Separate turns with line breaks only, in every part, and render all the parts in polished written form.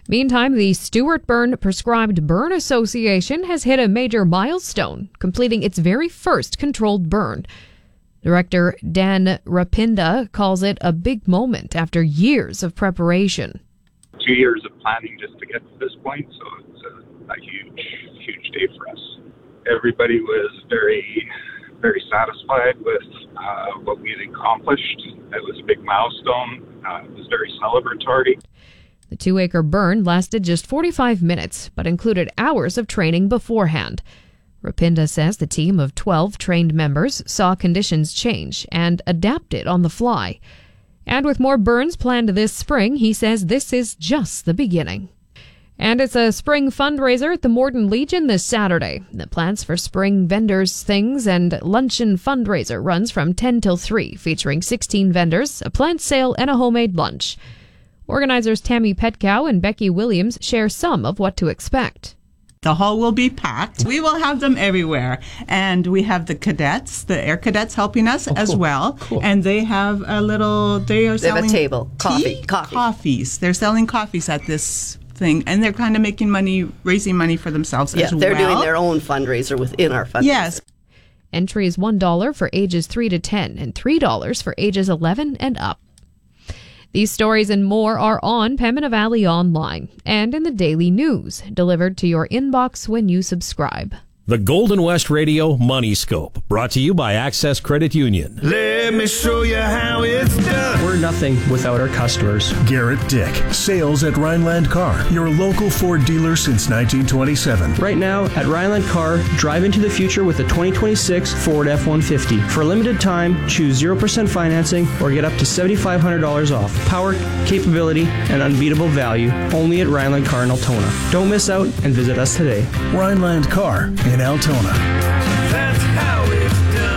Meantime, the Stuart Burn Prescribed Burn Association has hit a major milestone, completing its very first controlled burn. Director Dan Rapinda calls it a big moment after years of preparation.
2 years of planning just to get to this point, so it's a huge day for us. Everybody was very, very satisfied with what we had accomplished. It was a big milestone. It was very celebratory.
The 2-acre burn lasted just 45 minutes, but included hours of training beforehand. Rapinda says the team of 12 trained members saw conditions change and adapted on the fly. And with more burns planned this spring, he says this is just the beginning. And it's a spring fundraiser at the Morden Legion this Saturday. The Plants for Spring Vendors Things and Luncheon fundraiser runs from 10 till 3, featuring 16 vendors, a plant sale, and a homemade lunch. Organizers Tammy Petcow and Becky Williams share some of what to expect.
The hall will be packed. We will have them everywhere. And we have the cadets, the air cadets helping us as well. Cool. And they have they have
a table.
Coffees. They're selling coffees at this thing. And they're kind of making money, raising money for themselves as well.
Yeah, they're doing their own fundraiser within our fundraiser.
Yes.
Entry is $1 for ages 3 to 10 and $3 for ages 11 and up. These stories and more are on Pembina Valley Online and in the Daily News, delivered to your inbox when you subscribe.
The Golden West Radio Money Scope, brought to you by Access Credit Union.
Let me show you how it's done.
We're nothing without our customers.
Garrett Dick, sales at Rhineland Car, your local Ford dealer since 1927.
Right now, at Rhineland Car, drive into the future with a 2026 Ford F-150. For a limited time, choose 0% financing or get up to $7,500 off. Power, capability, and unbeatable value, only at Rhineland Car in Altona. Don't miss out and visit us today.
Rhineland Car in Altona.
That's how it's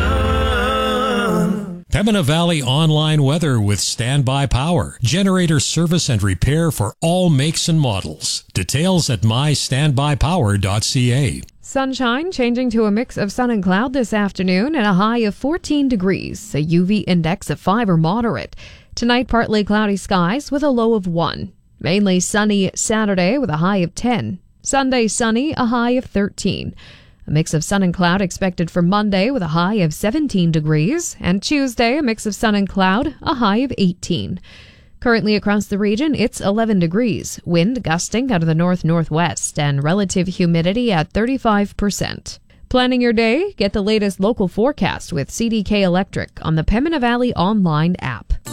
done.
Pembina Valley Online Weather with Standby Power. Generator service and repair for all makes and models. Details at mystandbypower.ca.
Sunshine changing to a mix of sun and cloud this afternoon and a high of 14 degrees. A UV index of 5 or moderate. Tonight, partly cloudy skies with a low of 1. Mainly sunny Saturday with a high of 10. Sunday sunny, a high of 13. A mix of sun and cloud expected for Monday with a high of 17 degrees, and Tuesday a mix of sun and cloud, a high of 18. Currently across the region, it's 11 degrees, wind gusting out of the north-northwest, and relative humidity at 35%. Planning your day? Get the latest local forecast with CDK Electric on the Pembina Valley Online app.